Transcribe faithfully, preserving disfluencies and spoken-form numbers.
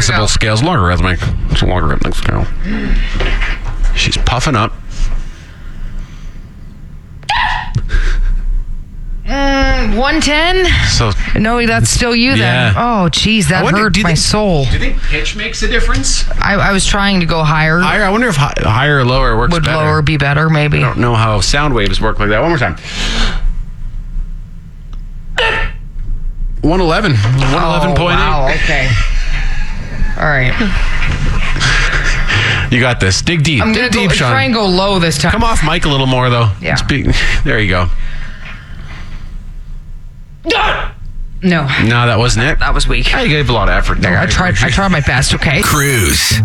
decibel scales, logarithmic. It's a logarithmic scale. She's puffing up. Mm, one ten? So no, that's still you yeah. then. Oh, geez, that wonder, hurt my think, soul. Do you think pitch makes a difference? I, I was trying to go higher. Higher? I wonder if hi- higher or lower works Would better. lower be better, maybe. I don't know how sound waves work like that. One more time. one eleven. one eleven point eight. Oh, wow, okay. All right. You got this. Dig deep. I'm Dig going deep, to Sean. try and go low this time. Come off mic a little more, though. Yeah. Speak. There you go. No. No, that wasn't it. That was weak. I gave a lot of effort. Though. I tried, I tried my best, okay? Cruise.